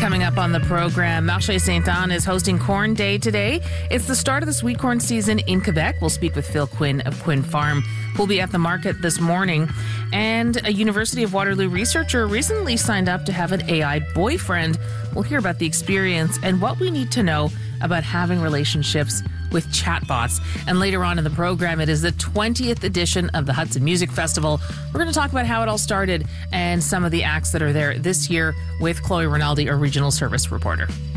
Coming up on the program, Marché Sainte-Anne is hosting Corn Day today. It's the start of the sweet corn season in Quebec. We'll speak with Phil Quinn of Quinn Farm, who'll be at the market this morning. And a University of Waterloo researcher recently signed up to have an AI boyfriend. We'll hear about the experience and what we need to know about having relationships with chatbots. And later on in the program, it is the 20th edition of the Hudson Music Festival. We're going to talk about how it all started and some of the acts that are there this year with Chloe Rinaldi, our regional service reporter.